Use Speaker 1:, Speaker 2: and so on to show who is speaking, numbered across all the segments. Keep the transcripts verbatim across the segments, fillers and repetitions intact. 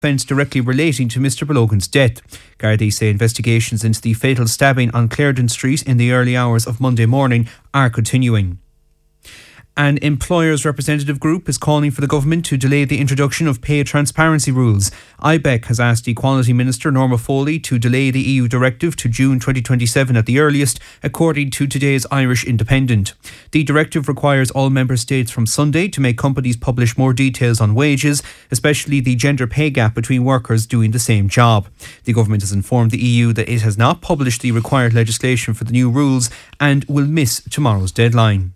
Speaker 1: offence directly relating to Mr Balogan's death. Gardaí say investigations into the fatal stabbing on Clarendon Street in the early hours of Monday morning are continuing. An employers' representative group is calling for the government to delay the introduction of pay transparency rules. I B E C has asked Equality Minister Norma Foley to delay the E U directive to June twenty twenty-seven at the earliest, according to today's Irish Independent. The directive requires all member states from Sunday to make companies publish more details on wages, especially the gender pay gap between workers doing the same job. The government has informed the E U that it has not published the required legislation for the new rules and will miss tomorrow's deadline.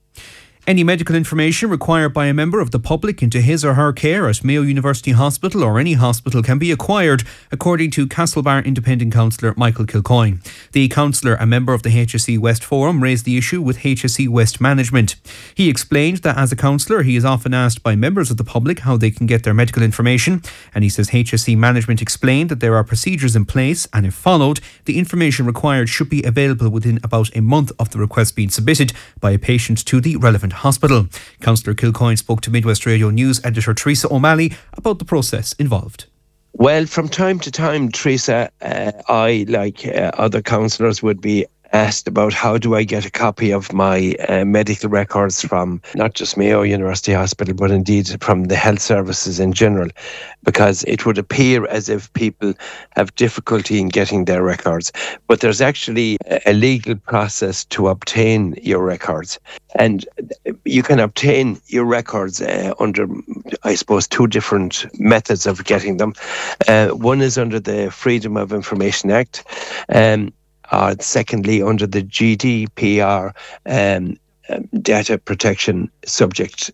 Speaker 1: Any medical information required by a member of the public into his or her care at Mayo University Hospital or any hospital can be acquired, according to Castlebar Independent Councillor Michael Kilcoyne. The councillor, a member of the H S E West Forum, raised the issue with H S E West management. He explained that as a councillor he is often asked by members of the public how they can get their medical information, and he says H S E management explained that there are procedures in place and if followed, the information required should be available within about a month of the request being submitted by a patient to the relevant hospital. Councillor Kilcoyne spoke to Midwest Radio News editor Teresa O'Malley about the process involved.
Speaker 2: Well, from time to time, Teresa, uh, I, like uh, other councillors, would be asked about how do I get a copy of my uh, medical records from not just Mayo University Hospital, but indeed from the health services in general, because it would appear as if people have difficulty in getting their records. But there's actually a legal process to obtain your records. And you can obtain your records uh, under, I suppose, two different methods of getting them. Uh, one is under the Freedom of Information Act. Um, Uh, secondly, under the G D P R, um, um, data protection subject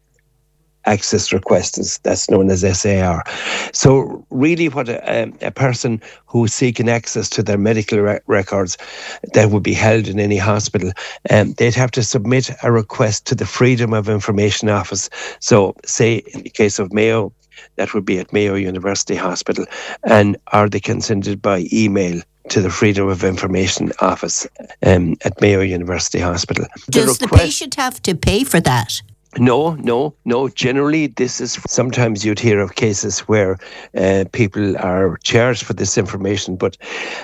Speaker 2: access requests, that's known as S A R. So really what a, a person who's seeking access to their medical re- records that would be held in any hospital, um, they'd have to submit a request to the Freedom of Information Office. So say in the case of Mayo, that would be at Mayo University Hospital, and are they can send it by email to the Freedom of Information Office um, at Mayo University Hospital.
Speaker 3: Does the, request, the patient have to pay for that?
Speaker 2: No, no, no. Generally, this is, sometimes you'd hear of cases where uh, people are charged for this information, but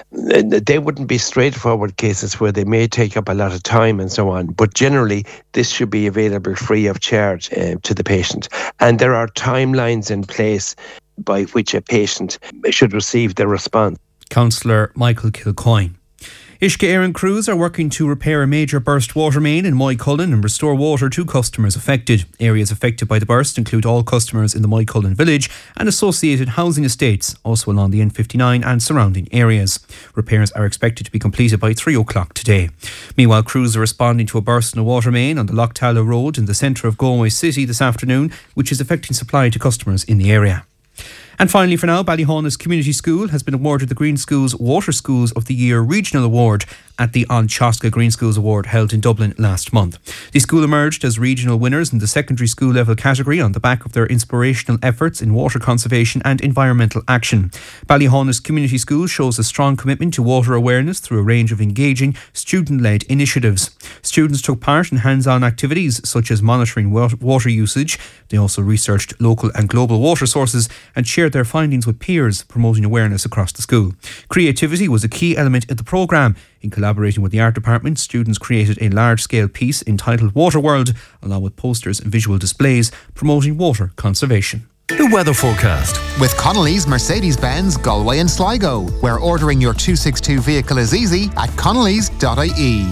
Speaker 2: they wouldn't be straightforward cases where they may take up a lot of time and so on. But generally, this should be available free of charge uh, to the patient. And there are timelines in place by which a patient should receive the response.
Speaker 1: Councillor Michael Kilcoyne. Uisce Éireann crews are working to repair a major burst water main in Moycullen and restore water to customers affected. Areas affected by the burst include all customers in the Moycullen village and associated housing estates, also along the N fifty-nine and surrounding areas. Repairs are expected to be completed by three o'clock today. Meanwhile, crews are responding to a burst in a water main on the Lochtalla Road in the centre of Galway City this afternoon, which is affecting supply to customers in the area. And finally for now, Ballyhaunis Community School has been awarded the Green Schools Water Schools of the Year Regional Award at the An Teasca Green Schools Award held in Dublin last month. The school emerged as regional winners in the secondary school level category on the back of their inspirational efforts in water conservation and environmental action. Ballyhaunis Community School shows a strong commitment to water awareness through a range of engaging student-led initiatives. Students took part in hands-on activities such as monitoring water usage. They also researched local and global water sources and shared their findings with peers, promoting awareness across the school. Creativity was a key element in the programme. In collaborating with the art department, students created a large-scale piece entitled Water World, along with posters and visual displays promoting water conservation.
Speaker 4: The weather forecast with Connolly's Mercedes-Benz Galway and Sligo, where ordering your two sixty-two vehicle is easy at connellys dot I E.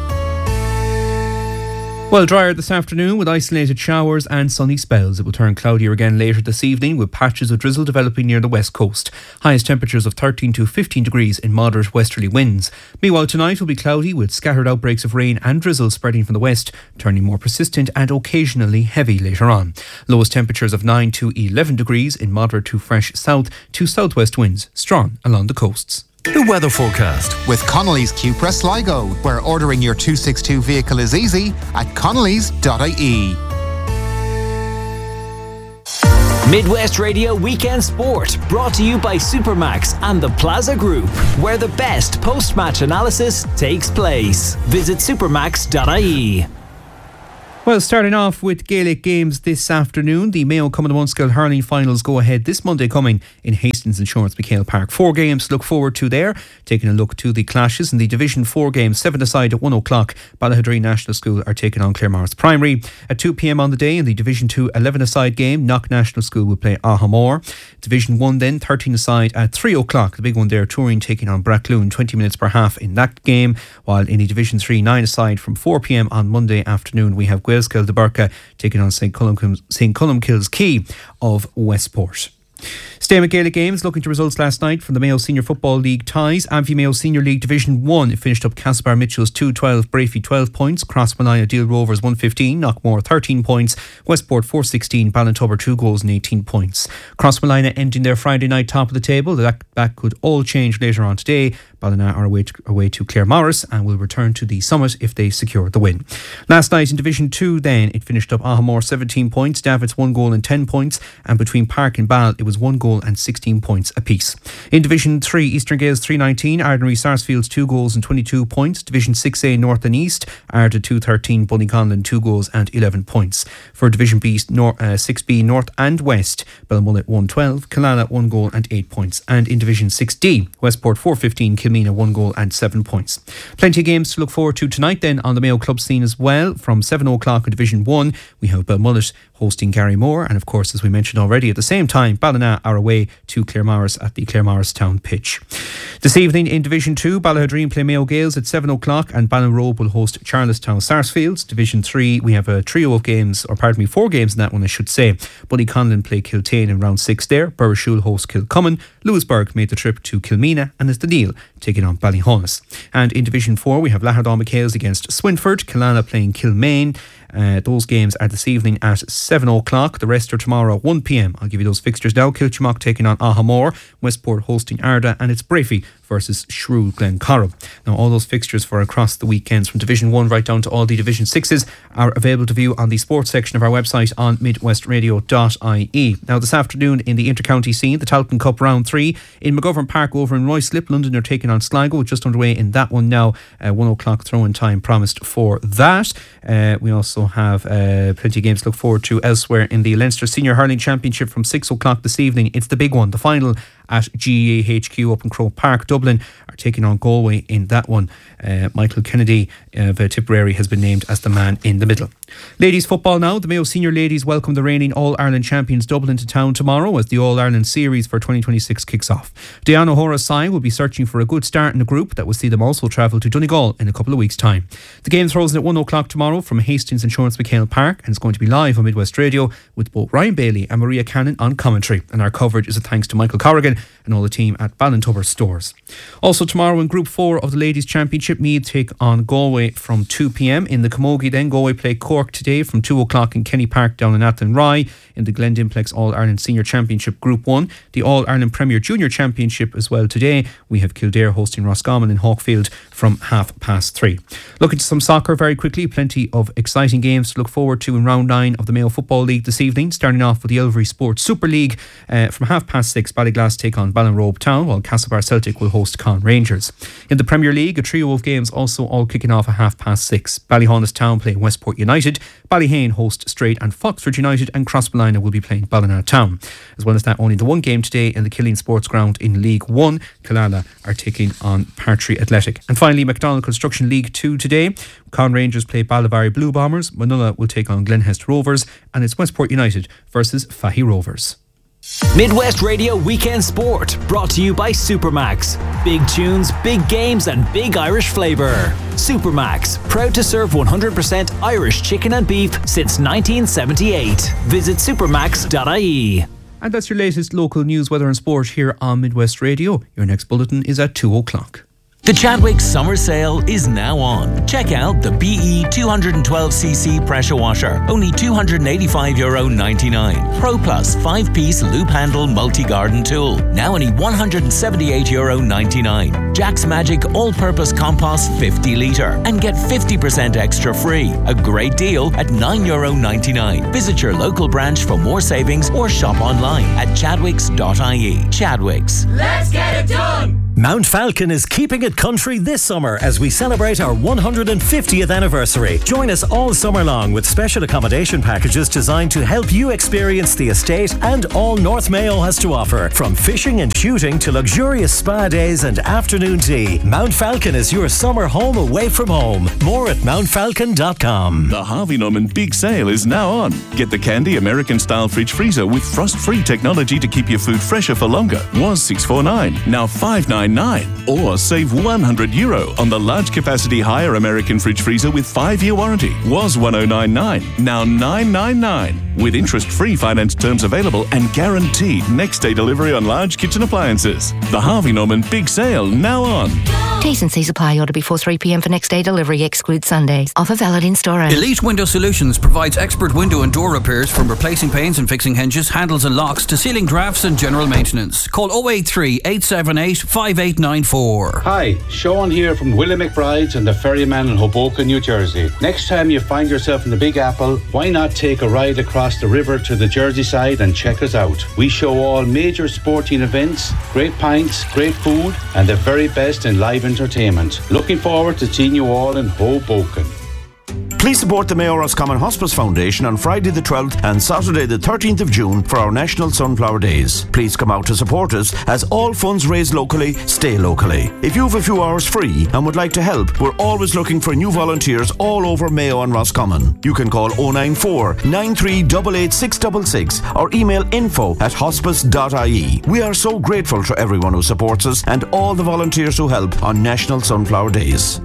Speaker 1: Well, drier this afternoon with isolated showers and sunny spells. It will turn cloudier again later this evening with patches of drizzle developing near the west coast. Highest temperatures of thirteen to fifteen degrees in moderate westerly winds. Meanwhile, tonight will be cloudy with scattered outbreaks of rain and drizzle spreading from the west, turning more persistent and occasionally heavy later on. Lowest temperatures of nine to eleven degrees in moderate to fresh south to southwest winds, strong along the coasts.
Speaker 4: The weather forecast with Connolly's Cupra Sligo, where ordering your two sixty-two vehicle is easy at connellys dot I E.
Speaker 5: Midwest Radio Weekend Sport, brought to you by Supermax and the Plaza Group, where the best post-match analysis takes place. Visit supermax dot I E.
Speaker 1: Well, starting off with Gaelic games this afternoon, the Mayo Cumann Munskill hurling finals go ahead this Monday coming in Hastings Insurance McHale Park. Four games to look forward to there. Taking a look to the clashes in the Division four games, seven aside at one o'clock. Ballahadreen National School are taking on Claremorris Primary. At two p.m. on the day in the Division two eleven aside game, Knock National School will play Ahamore. Division one then thirteen aside at three o'clock. The big one there, Turin taking on Brackloon, twenty minutes per half in that game. While in the Division three nine aside from four p.m. on Monday afternoon, we have Gaelskill de Burka taking on Saint Columkille's Key of Westport. Staying with Gaelic games, looking to results last night from the Mayo Senior Football League ties. Abbey Mayo Senior League Division one, it finished up Castlebar Mitchell's two twelve, Brafey twelve points, Crossmalina Deal Rovers one fifteen, Knockmore thirteen points, Westport four sixteen, Ballintubber two goals and eighteen points. Crossmalina ending their Friday night top of the table. That, that could all change later on today. Ballina are away to, away to Claremorris and will return to the summit if they secure the win. Last night in Division two then, it finished up Ahamore seventeen points, Davitt's one goal and ten points, and between Park and Ball it was one goal and sixteen points apiece. In Division three, Eastern Gales three nineteen, Ardnary Sarsfields two goals and twenty-two points. Division six A, North and East, Arda two thirteen, Bunnyconlin two goals and eleven points. For Division B, Nor- uh, six B, North and West, Belmullet one twelve, Killala one goal and eight points. And in Division six D, Westport four fifteen, Kilmina one goal and seven points. Plenty of games to look forward to tonight then on the Mayo Club scene as well. From seven o'clock in Division one, we have Belmullet hosting Garrymore, and of course, as we mentioned already, at the same time, Ballina are away to Claremorris at the Claremorris Town pitch. This evening in Division two, Ballahadreen play Mayo Gales at seven o'clock, and Ballinrobe will host Charlestown Sarsfields. Division three, we have a trio of games, or pardon me, four games in that one I should say. Bunnyconlin play Kiltane in round six there, Burrishoole host Kilcummin, Lewisburg made the trip to Kilmina, and it's the Deal taking on Ballyhonus. And in Division four, we have Lahardon McHales against Swinford, Killala playing Kilmaine. Uh, those games are this evening at seven o'clock. The rest are tomorrow at one p.m. I'll give you those fixtures now. Kilchimock taking on Ahamore, Westport hosting Arda, and it's Brafey versus Shrew Glencorrib. Now, all those fixtures for across the weekends from Division one right down to all the Division sixes are available to view on the sports section of our website on midwestradio dot I E. Now, this afternoon in the intercounty scene, the Talcon Cup round three in McGovern Park over in Ruislip. London are taking on Sligo, just underway in that one now. Uh, one o'clock throw-in time promised for that. Uh, we also have uh, plenty of games to look forward to elsewhere in the Leinster Senior Hurling Championship from six o'clock this evening. It's the big one, the final at G E A H Q up in Croke Park. Dublin are taking on Galway in that one. Uh, Michael Kennedy of uh, Tipperary has been named as the man in the middle. Ladies football now. The Mayo Senior Ladies welcome the reigning All-Ireland champions Dublin to town tomorrow as the All-Ireland series for twenty twenty-six kicks off. Diana O'Hara's side will be searching for a good start in the group that will see them also travel to Donegal in a couple of weeks' time. The game throws in at one o'clock tomorrow from Hastings Insurance McHale Park, and it's going to be live on Midwest Radio with both Ryan Bailey and Maria Cannon on commentary. And our coverage is a thanks to Michael Corrigan and all the team at Ballintubber Stores. Also tomorrow in Group four of the Ladies Championship, Meath take on Galway from two p.m. In the Camogie then, Galway play Cork today from two o'clock in Kenny Park down in Athenry. In the Glendimplex All-Ireland Senior Championship Group one, the All-Ireland Premier Junior Championship as well today. We have Kildare hosting Roscommon in Hawkfield from half past three. Looking to some soccer very quickly, plenty of exciting games to look forward to in round nine of the Mayo Football League this evening, starting off with the Elvery Sports Super League. Uh, from half past six, Ballyglass take on Ballinrobe Town, while Castlebar Celtic will host Con Rangers. In the Premier League, a trio of games also all kicking off at half past six. Ballyhonus Town playing Westport United, Ballyhane host Strait and Foxford United, and Crossmalina will be playing Ballina Town. As well as that, only the one game today in the Killeen Sports Ground in League one. Killala are taking on Partry Athletic. And finally, McDonald Construction League two today. Con Rangers play Ballivary Blue Bombers, Manula will take on Glenhest Rovers, and it's Westport United versus Fahy Rovers.
Speaker 5: Midwest Radio Weekend Sport, brought to you by Supermax. Big tunes, big games and big Irish flavour. Supermax, proud to serve one hundred percent Irish chicken and beef since nineteen seventy-eight. Visit supermax dot I E.
Speaker 1: And that's your latest local news, weather and sport here on Midwest Radio. Your next bulletin is at two o'clock.
Speaker 6: The Chadwick Summer Sale is now on. Check out the B E two twelve c c pressure washer, only two hundred eighty-five euro ninety-nine. Pro Plus five piece loop handle multi-garden tool, now only one hundred seventy-eight euro ninety-nine. Jack's Magic all-purpose compost fifty litre and get fifty percent extra free. A great deal at nine euro ninety-nine. Visit your local branch for more savings or shop online at chadwicks dot I E. Chadwick's.
Speaker 7: Let's get it done! Mount Falcon is keeping it country this summer as we celebrate our one hundred fiftieth anniversary. Join us all summer long with special accommodation packages designed to help you experience the estate and all North Mayo has to offer. From fishing and shooting to luxurious spa days and afternoon tea, Mount Falcon is your summer home away from home. More at mount falcon dot com.
Speaker 8: The Harvey Norman Big Sale is now on. Get the Candy American Style Fridge Freezer with frost-free technology to keep your food fresher for longer. Was six forty-nine, now five ninety-nine. Or save one hundred euro on the large capacity higher American Fridge Freezer with five-year warranty. Was one oh nine nine, now nine ninety-nine. With interest-free finance terms available and guaranteed next-day delivery on large kitchen appliances. The Harvey Norman Big Sale now on.
Speaker 9: T's and C's apply. Order before three p.m. for next day delivery. Exclude Sundays. Offer valid in store.
Speaker 10: Elite Window Solutions provides expert window and door repairs, from replacing panes and fixing hinges, handles and locks to sealing drafts and general maintenance. Call oh eight three, eight seven eight, five eight nine four.
Speaker 11: Hi, Sean here from Willie McBride's and the Ferryman in Hoboken, New Jersey. Next time you find yourself in the Big Apple, why not take a ride across the river to the Jersey side and check us out? We show all major sporting events, great pints, great food, and the very best in live entertainment. Looking forward to seeing you all in Hoboken.
Speaker 12: Please support the Mayo Roscommon Hospice Foundation on Friday the twelfth and Saturday the thirteenth of June for our National Sunflower Days. Please come out to support us, as all funds raised locally stay locally. If you have a few hours free and would like to help, we're always looking for new volunteers all over Mayo and Roscommon. You can call oh nine four, nine three eight eight, six six six or email info at hospice dot I E. We are so grateful to everyone who supports us and all the volunteers who help on National Sunflower Days.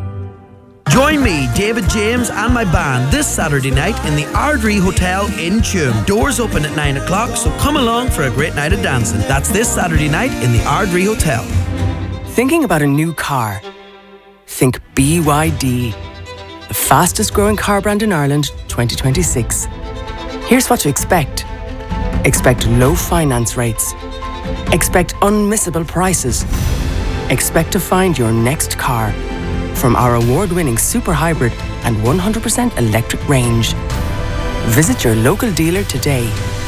Speaker 13: Join me, David James, and my band this Saturday night in the Ardrey Hotel in Tuam. Doors open at nine o'clock, so come along for a great night of dancing. That's this Saturday night in the Ardrey Hotel.
Speaker 14: Thinking about a new car? Think B Y D, the fastest growing car brand in Ireland, twenty twenty-six. Here's what to expect. Expect low finance rates. Expect unmissable prices. Expect to find your next car from our award-winning super hybrid and one hundred percent electric range. Visit your local dealer today.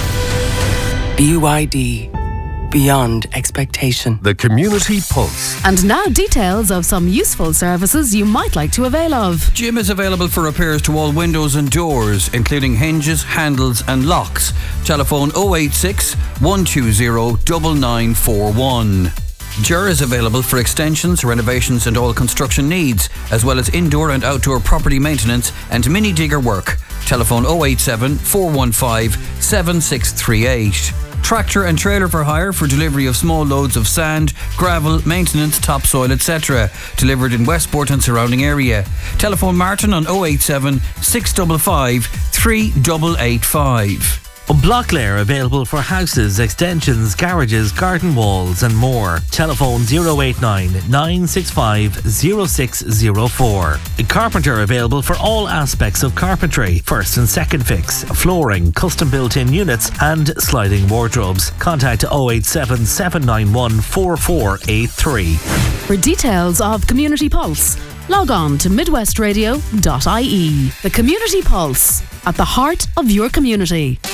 Speaker 14: B Y D, beyond expectation.
Speaker 15: The Community Pulse.
Speaker 16: And now details of some useful services you might like to avail of.
Speaker 10: Jim is available for repairs to all windows and doors, including hinges, handles and locks. Telephone oh eight six, one two zero, nine nine four one. Ger is available for extensions, renovations and all construction needs, as well as indoor and outdoor property maintenance and mini digger work. Telephone oh eight seven, four one five, seven six three eight. Tractor and trailer for hire for delivery of small loads of sand, gravel, maintenance, topsoil, et cetera. Delivered in Westport and surrounding area. Telephone Martin on oh eight seven, six five five, three eight eight five.
Speaker 17: Blocklair available for houses, extensions, garages, garden walls and more. Telephone oh eight nine, nine six five, oh six oh four. Carpenter available for all aspects of carpentry, first and second fix, flooring, custom built-in units and sliding wardrobes. Contact oh eight seven, seven nine one, four four eight three.
Speaker 16: For details of Community Pulse, log on to midwest radio dot I E. The Community Pulse, at the heart of your community.